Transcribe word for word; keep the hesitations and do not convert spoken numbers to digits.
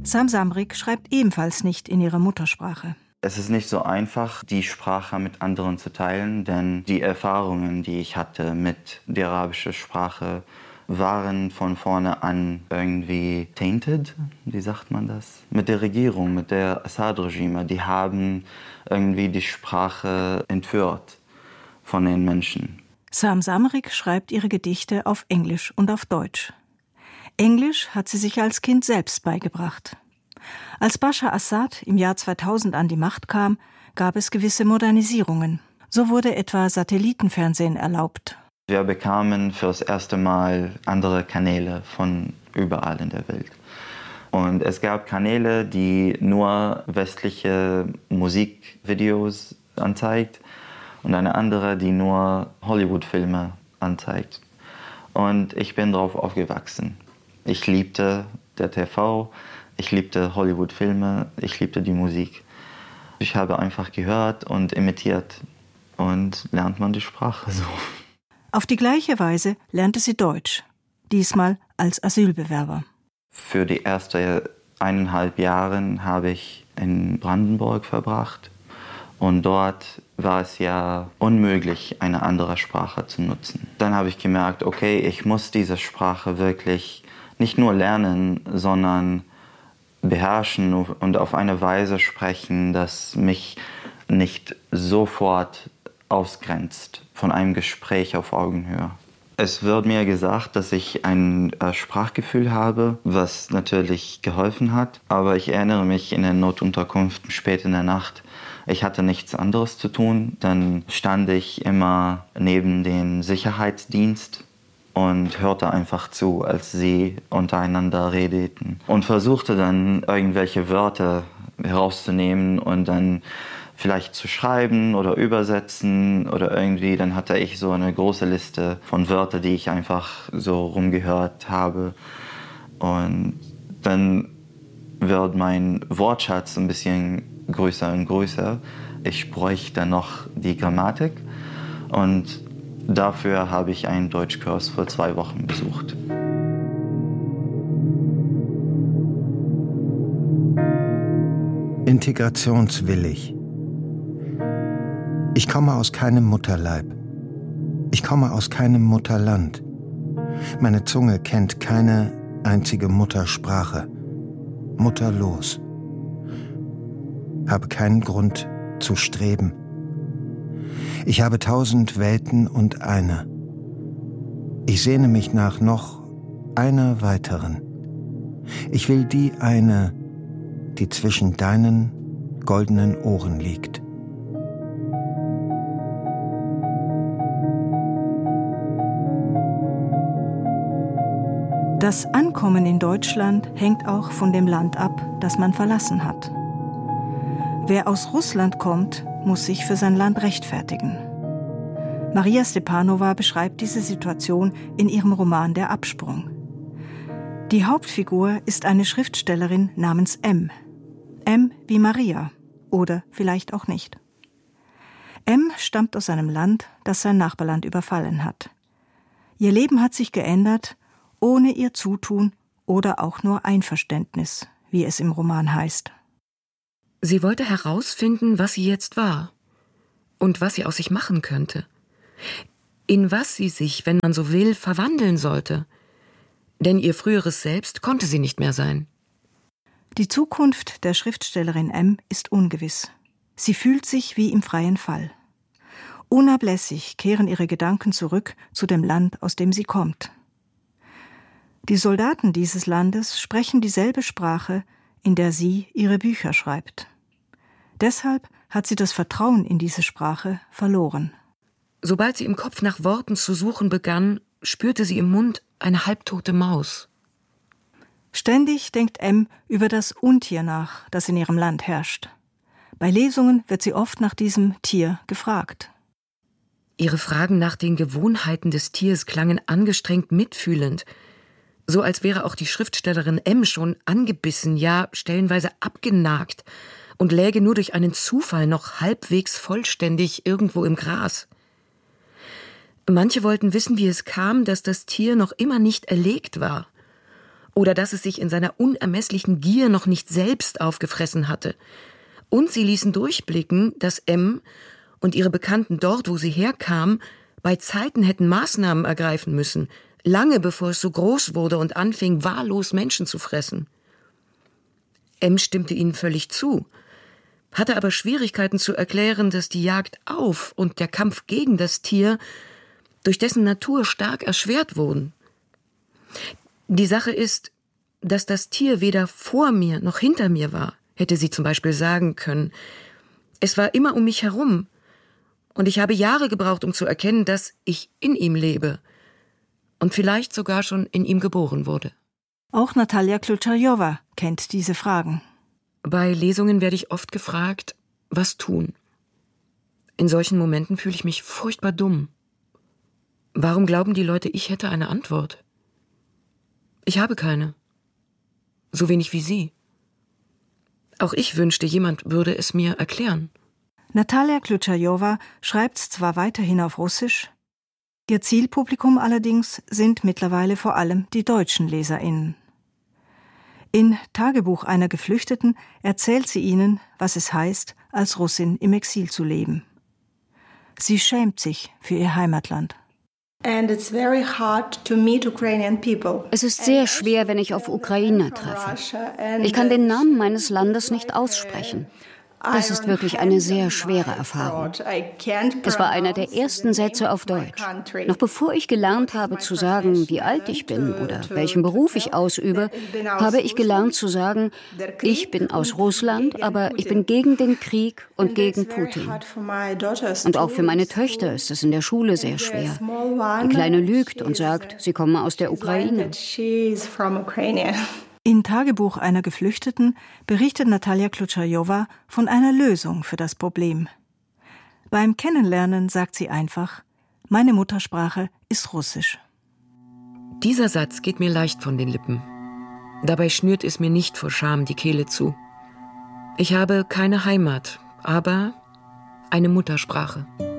Sam Samrik schreibt ebenfalls nicht in ihrer Muttersprache. Es ist nicht so einfach, die Sprache mit anderen zu teilen, denn die Erfahrungen, die ich hatte mit der arabischen Sprache, waren von vorne an irgendwie tainted, wie sagt man das? Mit der Regierung, mit der Assad-Regime, die haben irgendwie die Sprache entführt von den Menschen. Sam Samrik schreibt ihre Gedichte auf Englisch und auf Deutsch. Englisch hat sie sich als Kind selbst beigebracht. Als Bashar Assad im Jahr zweitausend an die Macht kam, gab es gewisse Modernisierungen. So wurde etwa Satellitenfernsehen erlaubt. Wir bekamen fürs erste Mal andere Kanäle von überall in der Welt. Und es gab Kanäle, die nur westliche Musikvideos anzeigt und eine andere, die nur Hollywood-Filme anzeigt. Und ich bin darauf aufgewachsen. Ich liebte der T V, ich liebte Hollywood-Filme, ich liebte die Musik. Ich habe einfach gehört und imitiert und lernt man die Sprache so. Auf die gleiche Weise lernte sie Deutsch, diesmal als Asylbewerber. Für die ersten eineinhalb Jahre habe ich in Brandenburg verbracht. Und dort war es ja unmöglich, eine andere Sprache zu nutzen. Dann habe ich gemerkt, okay, ich muss diese Sprache wirklich nicht nur lernen, sondern beherrschen und auf eine Weise sprechen, dass mich nicht sofort ausgrenzt von einem Gespräch auf Augenhöhe. Es wird mir gesagt, dass ich ein äh, Sprachgefühl habe, was natürlich geholfen hat. Aber ich erinnere mich in der Notunterkunft spät in der Nacht, ich hatte nichts anderes zu tun. Dann stand ich immer neben dem Sicherheitsdienst und hörte einfach zu, als sie untereinander redeten. Und versuchte dann irgendwelche Wörter herauszunehmen und dann vielleicht zu schreiben oder übersetzen oder irgendwie. Dann hatte ich so eine große Liste von Wörtern, die ich einfach so rumgehört habe. Und dann wird mein Wortschatz ein bisschen größer und größer. Ich bräuchte noch die Grammatik und dafür habe ich einen Deutschkurs für zwei Wochen besucht. Integrationswillig. Ich komme aus keinem Mutterleib. Ich komme aus keinem Mutterland. Meine Zunge kennt keine einzige Muttersprache. Mutterlos. Habe keinen Grund zu streben. Ich habe tausend Welten und eine. Ich sehne mich nach noch einer weiteren. Ich will die eine, die zwischen deinen goldenen Ohren liegt. Das Ankommen in Deutschland hängt auch von dem Land ab, das man verlassen hat. Wer aus Russland kommt, muss sich für sein Land rechtfertigen. Maria Stepanova beschreibt diese Situation in ihrem Roman Der Absprung. Die Hauptfigur ist eine Schriftstellerin namens M. M wie Maria oder vielleicht auch nicht. M stammt aus einem Land, das sein Nachbarland überfallen hat. Ihr Leben hat sich geändert, ohne ihr Zutun oder auch nur Einverständnis, wie es im Roman heißt. Sie wollte herausfinden, was sie jetzt war und was sie aus sich machen könnte. In was sie sich, wenn man so will, verwandeln sollte. Denn ihr früheres Selbst konnte sie nicht mehr sein. Die Zukunft der Schriftstellerin M ist ungewiss. Sie fühlt sich wie im freien Fall. Unablässig kehren ihre Gedanken zurück zu dem Land, aus dem sie kommt. Die Soldaten dieses Landes sprechen dieselbe Sprache, in der sie ihre Bücher schreibt. Deshalb hat sie das Vertrauen in diese Sprache verloren. Sobald sie im Kopf nach Worten zu suchen begann, spürte sie im Mund eine halbtote Maus. Ständig denkt M über das Untier nach, das in ihrem Land herrscht. Bei Lesungen wird sie oft nach diesem Tier gefragt. Ihre Fragen nach den Gewohnheiten des Tiers klangen angestrengt mitfühlend, so als wäre auch die Schriftstellerin M schon angebissen, ja stellenweise abgenagt und läge nur durch einen Zufall noch halbwegs vollständig irgendwo im Gras. Manche wollten wissen, wie es kam, dass das Tier noch immer nicht erlegt war. oder dass es sich in seiner unermesslichen Gier noch nicht selbst aufgefressen hatte. Und sie ließen durchblicken, dass M und ihre Bekannten dort, wo sie herkam, bei Zeiten hätten Maßnahmen ergreifen müssen, lange bevor es so groß wurde und anfing, wahllos Menschen zu fressen. M stimmte ihnen völlig zu, hatte aber Schwierigkeiten zu erklären, dass die Jagd auf und der Kampf gegen das Tier durch dessen Natur stark erschwert wurden. Die Sache ist, dass das Tier weder vor mir noch hinter mir war, hätte sie zum Beispiel sagen können. Es war immer um mich herum, und ich habe Jahre gebraucht, um zu erkennen, dass ich in ihm lebe und vielleicht sogar schon in ihm geboren wurde. Auch Natalia Ključajowa kennt diese Fragen. Bei Lesungen werde ich oft gefragt, was tun. In solchen Momenten fühle ich mich furchtbar dumm. Warum glauben die Leute, ich hätte eine Antwort? Ich habe keine. So wenig wie Sie. Auch ich wünschte, jemand würde es mir erklären. Natalia Ključajowa schreibt zwar weiterhin auf Russisch, ihr Zielpublikum allerdings sind mittlerweile vor allem die deutschen LeserInnen. In Tagebuch einer Geflüchteten erzählt sie ihnen, was es heißt, als Russin im Exil zu leben. Sie schämt sich für ihr Heimatland. Es ist sehr schwer, wenn ich auf Ukrainer treffe. Ich kann den Namen meines Landes nicht aussprechen. Das ist wirklich eine sehr schwere Erfahrung. Es war einer der ersten Sätze auf Deutsch. Noch bevor ich gelernt habe zu sagen, wie alt ich bin oder welchen Beruf ich ausübe, habe ich gelernt zu sagen, ich bin aus Russland, aber ich bin gegen den Krieg und gegen Putin. Und auch für meine Töchter ist es in der Schule sehr schwer. Die Kleine lügt und sagt, sie komme aus der Ukraine. In Tagebuch einer Geflüchteten berichtet Natalia Ključajowa von einer Lösung für das Problem. Beim Kennenlernen sagt sie einfach, meine Muttersprache ist Russisch. Dieser Satz geht mir leicht von den Lippen. Dabei schnürt es mir nicht vor Scham die Kehle zu. Ich habe keine Heimat, aber eine Muttersprache.